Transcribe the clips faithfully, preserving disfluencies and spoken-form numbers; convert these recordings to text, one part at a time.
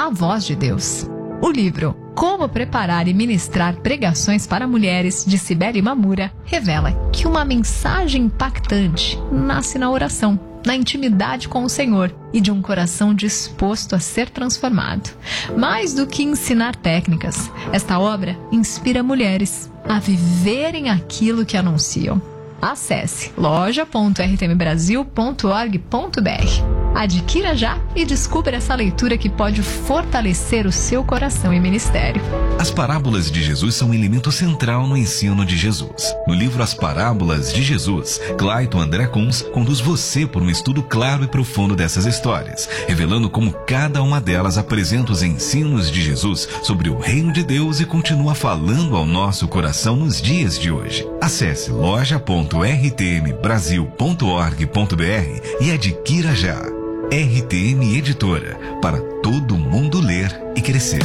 A Voz de Deus. O livro Como Preparar e Ministrar Pregações para Mulheres, de Cibele Mamura, revela que uma mensagem impactante nasce na oração, na intimidade com o Senhor e de um coração disposto a ser transformado. Mais do que ensinar técnicas, esta obra inspira mulheres a viverem aquilo que anunciam. Acesse loja ponto r t m brasil ponto org ponto b r. Adquira já e descubra essa leitura que pode fortalecer o seu coração e ministério. As parábolas de Jesus são um elemento central no ensino de Jesus. No livro As Parábolas de Jesus, Clayton André Kunz conduz você por um estudo claro e profundo dessas histórias, revelando como cada uma delas apresenta os ensinos de Jesus sobre o reino de Deus e continua falando ao nosso coração nos dias de hoje. Acesse loja ponto r t m brasil ponto org ponto b r e adquira já. R T M Editora, para todo mundo ler e crescer.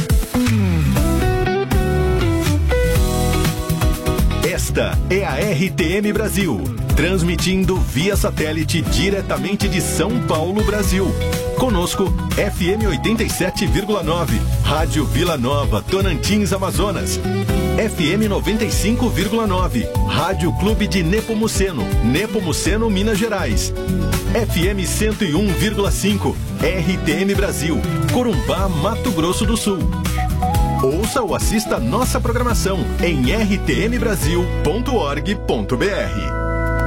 Esta é a R T M Brasil, transmitindo via satélite diretamente de São Paulo, Brasil. Conosco, F M oitenta e sete vírgula nove, Rádio Vila Nova, Tocantins, Amazonas. F M noventa e cinco vírgula nove, Rádio Clube de Nepomuceno, Nepomuceno, Minas Gerais. F M cento e um vírgula cinco, R T M Brasil, Corumbá, Mato Grosso do Sul. Ouça ou assista nossa programação em r t m brasil ponto org ponto b r.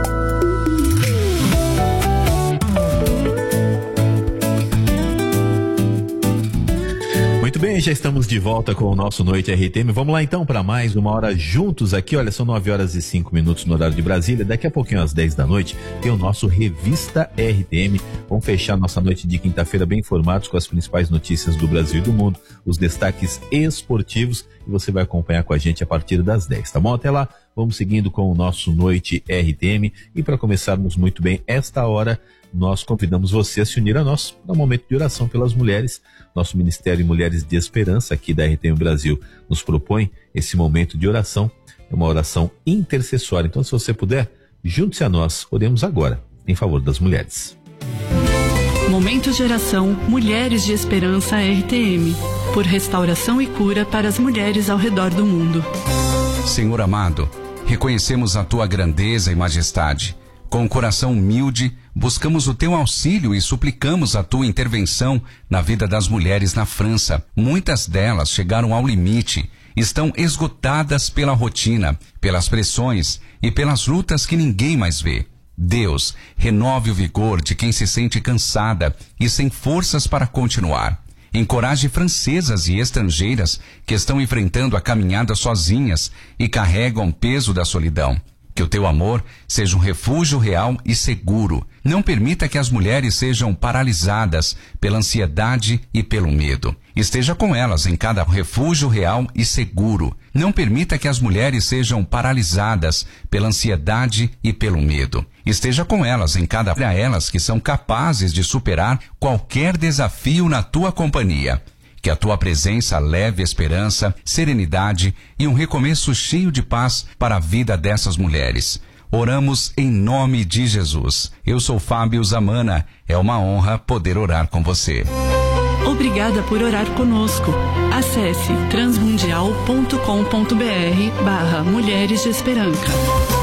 Muito bem, já estamos de volta com o nosso Noite R T M. Vamos lá então para mais uma hora juntos aqui. Olha, são nove horas e cinco minutos no horário de Brasília. Daqui a pouquinho, às dez da noite, tem o nosso Revista R T M. Vamos fechar nossa noite de quinta-feira bem informados com as principais notícias do Brasil e do mundo, os destaques esportivos, e você vai acompanhar com a gente a partir das dez, tá bom? Até lá, vamos seguindo com o nosso Noite R T M. E para começarmos muito bem esta hora, nós convidamos você a se unir a nós para um momento de oração pelas mulheres. Nosso Ministério Mulheres de Esperança aqui da R T M Brasil nos propõe esse momento de oração, uma oração intercessória. Então, se você puder, junte-se a nós, oremos agora em favor das mulheres. Momento de oração Mulheres de Esperança R T M, por restauração e cura para as mulheres ao redor do mundo. Senhor amado, reconhecemos a tua grandeza e majestade. Com o coração humilde, buscamos o teu auxílio e suplicamos a tua intervenção na vida das mulheres na França. Muitas delas chegaram ao limite, estão esgotadas pela rotina, pelas pressões e pelas lutas que ninguém mais vê. Deus, renove o vigor de quem se sente cansada e sem forças para continuar. Encoraje francesas e estrangeiras que estão enfrentando a caminhada sozinhas e carregam o peso da solidão. Que o teu amor seja um refúgio real e seguro. Não permita que as mulheres sejam paralisadas pela ansiedade e pelo medo. Esteja com elas em cada refúgio real e seguro. Não permita que as mulheres sejam paralisadas pela ansiedade e pelo medo. Esteja com elas em cada para elas que são capazes de superar qualquer desafio na tua companhia. Que a tua presença leve esperança, serenidade e um recomeço cheio de paz para a vida dessas mulheres. Oramos em nome de Jesus. Eu sou Fábio Zamana. É uma honra poder orar com você. Obrigada por orar conosco. Acesse transmundial ponto com ponto b r barra Mulheres de Esperança.